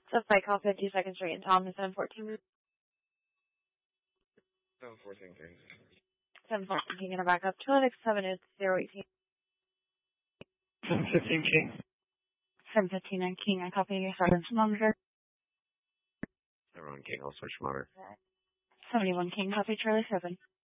So Fight Call 52nd Street in Thomas, 714. 714 King. 714 King, and a backup. 267 is 018. 715 King. 715 and King, I copy your sergeant's monitor. 71 King, I'll switch monitor. 71 King, copy Charlie 7.